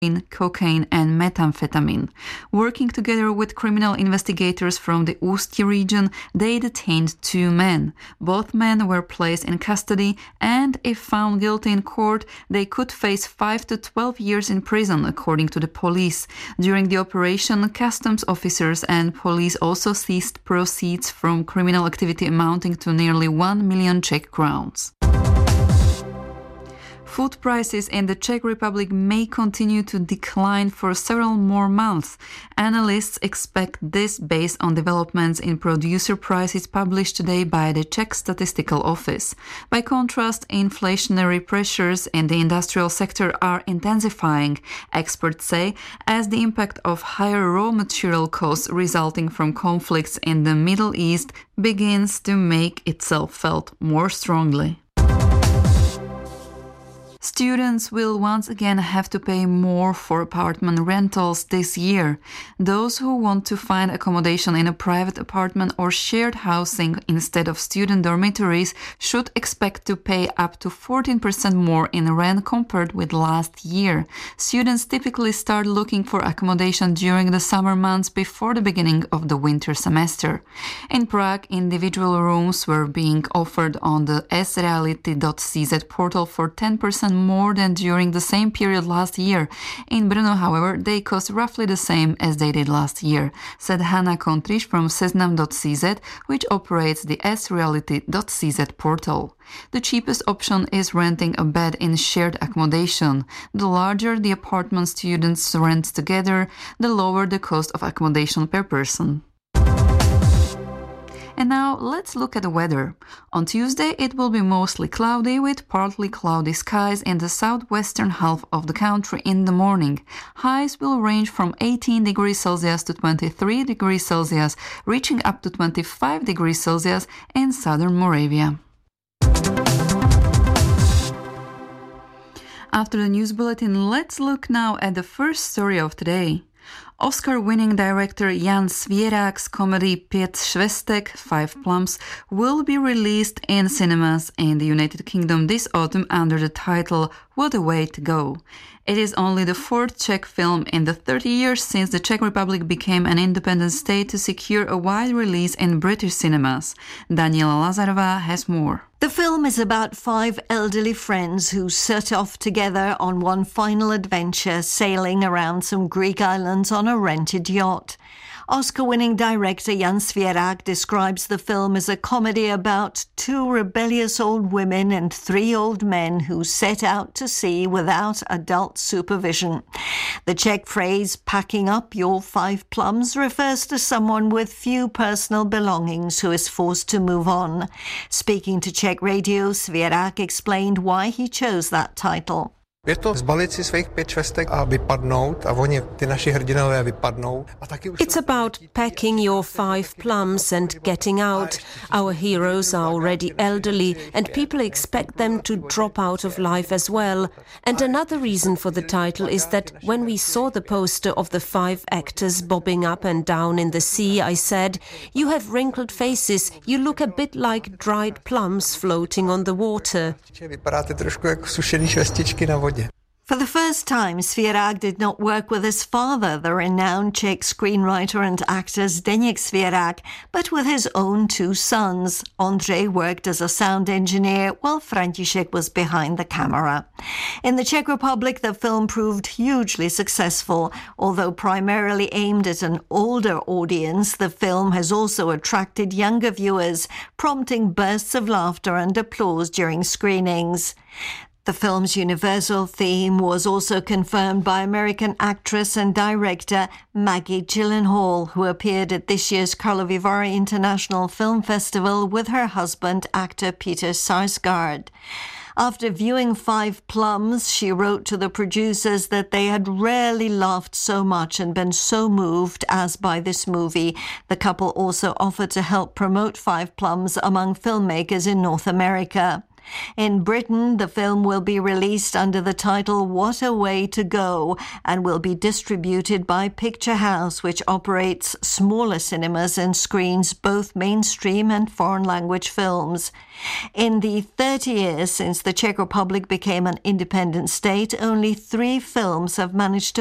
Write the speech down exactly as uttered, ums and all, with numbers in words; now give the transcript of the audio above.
cocaine and methamphetamine. Working together with criminal investigators from the Ústí region, they detained two men. Both men were placed in custody and, if found guilty in court, they could face five to twelve years in prison, according to the police. During the operation, customs officers and police also seized proceeds from criminal activity amounting to nearly one million Czech crowns. Food prices in the Czech Republic may continue to decline for several more months. Analysts expect this based on developments in producer prices published today by the Czech Statistical Office. By contrast, inflationary pressures in the industrial sector are intensifying, experts say, as the impact of higher raw material costs resulting from conflicts in the Middle East begins to make itself felt more strongly. Students will once again have to pay more for apartment rentals this year. Those who want to find accommodation in a private apartment or shared housing instead of student dormitories should expect to pay up to fourteen percent more in rent compared with last year. Students typically start looking for accommodation during the summer months before the beginning of the winter semester. In Prague, individual rooms were being offered on the s reality dot c z portal for ten percent more than during the same period last year. In Brno, however, they cost roughly the same as they did last year, said Hanna Kontriš from seznam dot c z, which operates the s reality dot c z portal. The cheapest option is renting a bed in shared accommodation. The larger the apartment students rent together, the lower the cost of accommodation per person. And now let's look at the weather. On Tuesday it will be mostly cloudy with partly cloudy skies in the southwestern half of the country in the morning. Highs will range from eighteen degrees Celsius to twenty-three degrees Celsius, reaching up to twenty-five degrees Celsius in southern Moravia. After the news bulletin, let's look now at the first story of today. Oscar-winning director Jan Svěrák's comedy Pět švestek, Five Plums, will be released in cinemas in the United Kingdom this autumn under the title What a Way to Go. It is only the fourth Czech film in the thirty years since the Czech Republic became an independent state to secure a wide release in British cinemas. Daniela Lazarova has more. The film is about five elderly friends who set off together on one final adventure, sailing around some Greek islands on a rented yacht. Oscar-winning director Jan Svěrák describes the film as a comedy about two rebellious old women and three old men who set out to sea without adult supervision. The Czech phrase, packing up your five plums, refers to someone with few personal belongings who is forced to move on. Speaking to Czech radio, Svěrák explained why he chose that title. Je to zbalit si svých pět švestek a vypadnout a oni, ty naši hrdinové, vypadnou. A taky už It's about packing your five plums and getting out. Our heroes are already elderly and people expect them to drop out of life as well. And another reason for the title is that when we saw the poster of the five actors bobbing up and down in the sea, I said, you have wrinkled faces, you look a bit like dried plums floating on the water. Vypadáte trošku jako sušený švestičky na vodě. For the first time, Svěrák did not work with his father, the renowned Czech screenwriter and actor Zdeněk Svěrák, but with his own two sons. Ondřej worked as a sound engineer, while František was behind the camera. In the Czech Republic, the film proved hugely successful. Although primarily aimed at an older audience, the film has also attracted younger viewers, prompting bursts of laughter and applause during screenings. The film's universal theme was also confirmed by American actress and director Maggie Gyllenhaal, who appeared at this year's Karlovy Vary International Film Festival with her husband, actor Peter Sarsgaard. After viewing Five Plums, she wrote to the producers that they had rarely laughed so much and been so moved as by this movie. The couple also offered to help promote Five Plums among filmmakers in North America. In Britain, the film will be released under the title What a Way to Go and will be distributed by Picture House, which operates smaller cinemas and screens both mainstream and foreign language films. In the thirty years since the Czech Republic became an independent state, only three films have managed to